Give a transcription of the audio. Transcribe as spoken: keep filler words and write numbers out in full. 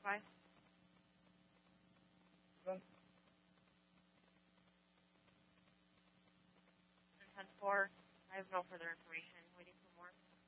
by? Well, ten four. I have no further information. Waiting for more.